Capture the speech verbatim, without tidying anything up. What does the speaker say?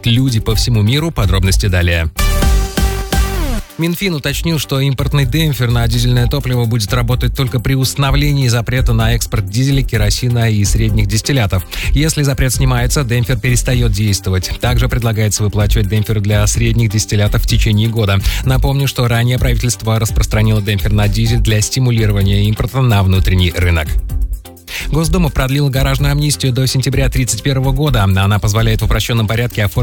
люди по всему миру. Подробности далее. Минфин уточнил, что импортный демпфер на дизельное топливо будет работать только при установлении запрета на экспорт дизеля, керосина и средних дистиллятов. Если запрет снимается, демпфер перестает действовать. Также предлагается выплачивать демпфер для средних дистиллятов в течение года. Напомню, что ранее правительство распространило демпфер на дизель для стимулирования импорта на внутренний рынок. Госдума продлила гаражную амнистию до сентября две тысячи тридцать первого года. Она позволяет в упрощенном порядке оформить